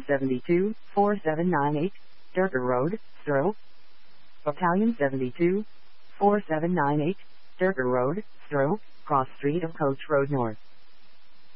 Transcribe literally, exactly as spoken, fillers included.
seventy-two, four seven nine eight, Durker Road, Stroke. Battalion seventy-two, four seven nine eight, Durker Road, Stroke, Cross Street of Coach Road North.